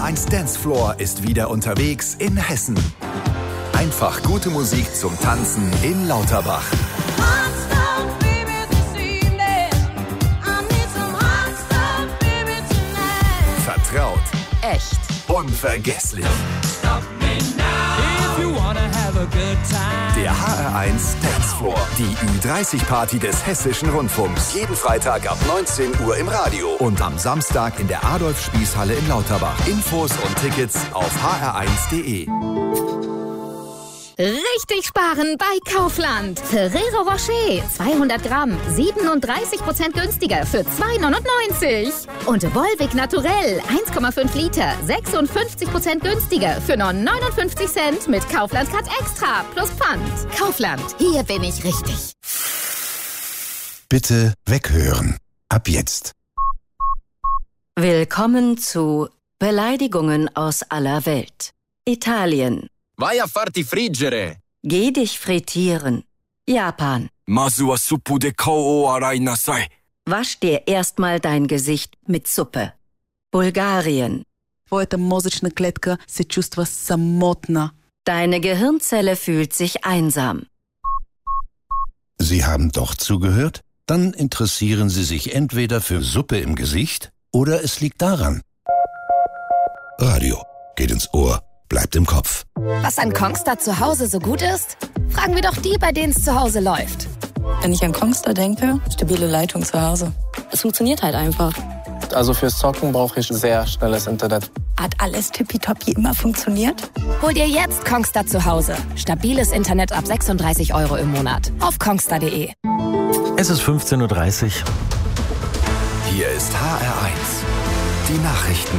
HR1 Dancefloor ist wieder unterwegs in Hessen. Einfach gute Musik zum Tanzen in Lauterbach. Vertraut. Echt. Unvergesslich. Der HR1 Dancefloor. Die Ü30-Party des Hessischen Rundfunks. Jeden Freitag ab 19 Uhr im Radio. Und am Samstag in der Adolf-Spieß-Halle in Lauterbach. Infos und Tickets auf hr1.de. Richtig sparen bei Kaufland. Ferrero Rocher, 200 Gramm, 37% günstiger für 2,99. Und Volvic Naturell, 1,5 Liter, 56% günstiger für nur 59 Cent mit Kaufland Cut Extra plus Pfand. Kaufland, hier bin ich richtig. Bitte weghören. Ab jetzt. Willkommen zu Beleidigungen aus aller Welt. Italien. Vai a farti friggere. Geh dich frittieren. Japan. Masu wa suppu de kou o arai nasai. Wasch dir erstmal dein Gesicht mit Suppe. Bulgarien. Твоята мозъчна клетка се чувства самотна. Deine Gehirnzelle fühlt sich einsam. Sie haben doch zugehört? Dann interessieren Sie sich entweder für Suppe im Gesicht oder es liegt daran. Radio geht ins Ohr, bleibt im Kopf. Was an Kongstar zu Hause so gut ist? Fragen wir doch die, bei denen es zu Hause läuft. Wenn ich an Kongstar denke, stabile Leitung zu Hause. Es funktioniert halt einfach. Also fürs Zocken brauche ich sehr schnelles Internet. Hat alles tippitoppi immer funktioniert? Hol dir jetzt Kongstar zu Hause. Stabiles Internet ab 36 € im Monat. Auf kongstar.de. Es ist 15:30 Uhr. Hier ist HR1. Die Nachrichten.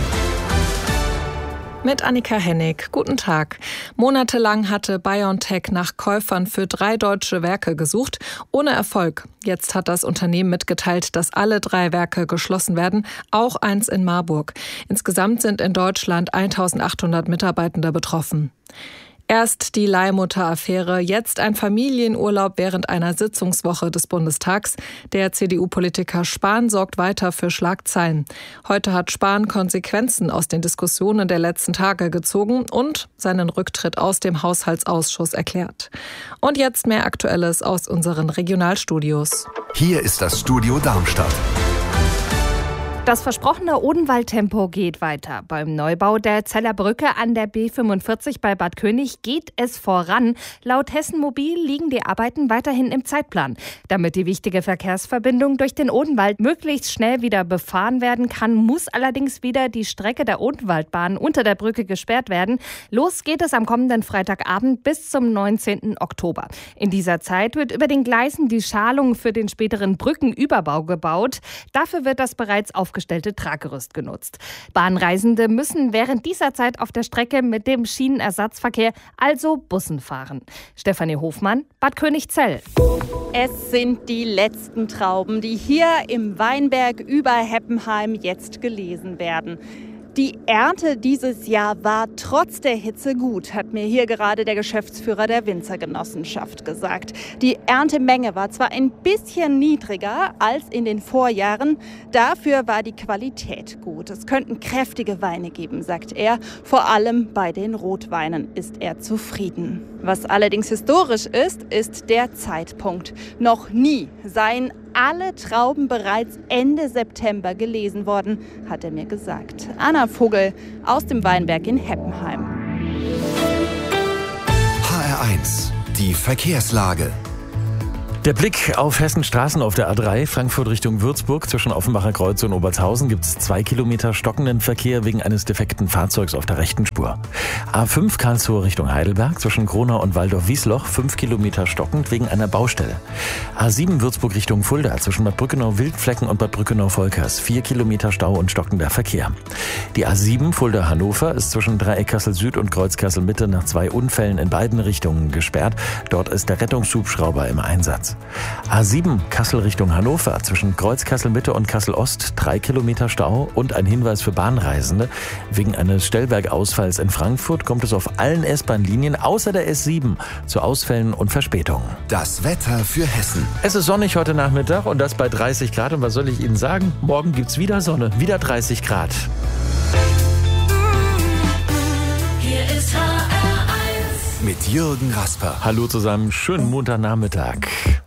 Mit Annika Hennig. Guten Tag. Monatelang hatte BioNTech nach Käufern für 3 deutsche Werke gesucht, ohne Erfolg. Jetzt hat das Unternehmen mitgeteilt, dass alle 3 Werke geschlossen werden, auch eins in Marburg. Insgesamt sind in Deutschland 1800 Mitarbeitende betroffen. Erst die Leihmutter-Affäre, jetzt ein Familienurlaub während einer Sitzungswoche des Bundestags. Der CDU-Politiker Spahn sorgt weiter für Schlagzeilen. Heute hat Spahn Konsequenzen aus den Diskussionen der letzten Tage gezogen und seinen Rücktritt aus dem Haushaltsausschuss erklärt. Und jetzt mehr Aktuelles aus unseren Regionalstudios. Hier ist das Studio Darmstadt. Das versprochene Odenwald-Tempo geht weiter. Beim Neubau der Zeller Brücke an der B45 bei Bad König geht es voran. Laut Hessen Mobil liegen die Arbeiten weiterhin im Zeitplan. Damit die wichtige Verkehrsverbindung durch den Odenwald möglichst schnell wieder befahren werden kann, muss allerdings wieder die Strecke der Odenwaldbahn unter der Brücke gesperrt werden. Los geht es am kommenden Freitagabend bis zum 19. Oktober. In dieser Zeit wird über den Gleisen die Schalung für den späteren Brückenüberbau gebaut. Dafür wird das bereits aufgestellte Traggerüst genutzt. Bahnreisende müssen während dieser Zeit auf der Strecke mit dem Schienenersatzverkehr, also Bussen, fahren. Stefanie Hofmann, Bad Königzell. Es sind die letzten Trauben, die hier im Weinberg über Heppenheim jetzt gelesen werden. Die Ernte dieses Jahr war trotz der Hitze gut, hat mir hier gerade der Geschäftsführer der Winzergenossenschaft gesagt. Die Erntemenge war zwar ein bisschen niedriger als in den Vorjahren, dafür war die Qualität gut. Es könnten kräftige Weine geben, sagt er. Vor allem bei den Rotweinen ist er zufrieden. Was allerdings historisch ist, ist der Zeitpunkt. Noch nie seien alle Trauben bereits Ende September gelesen worden, hat er mir gesagt. Anna Vogel aus dem Weinberg in Heppenheim. HR1, die Verkehrslage. Der Blick auf Hessens Straßen auf der A3, Frankfurt Richtung Würzburg. Zwischen Offenbacher Kreuz und Obertshausen gibt es 2 Kilometer stockenden Verkehr wegen eines defekten Fahrzeugs auf der rechten Spur. A5 Karlsruhe Richtung Heidelberg, zwischen Kronau und Waldorf-Wiesloch 5 Kilometer stockend wegen einer Baustelle. A7 Würzburg Richtung Fulda, zwischen Bad Brückenau-Wildflecken und Bad Brückenau-Volkers 4 Kilometer Stau und stockender Verkehr. Die A7 Fulda-Hannover ist zwischen Dreieck Kassel-Süd und Kreuz Kassel-Mitte nach 2 Unfällen in beiden Richtungen gesperrt. Dort ist der Rettungshubschrauber im Einsatz. A7 Kassel Richtung Hannover, zwischen Kreuz Kassel-Mitte und Kassel-Ost 3 Kilometer Stau und ein Hinweis für Bahnreisende. Wegen eines Stellwerkausfalls in Frankfurt kommt es auf allen S-Bahn-Linien außer der S7 zu Ausfällen und Verspätungen. Das Wetter für Hessen. Es ist sonnig heute Nachmittag und das bei 30 Grad. Und was soll ich Ihnen sagen? Morgen gibt's wieder Sonne, wieder 30 Grad. mit Jürgen Rasper. Hallo zusammen, schönen Montagnachmittag.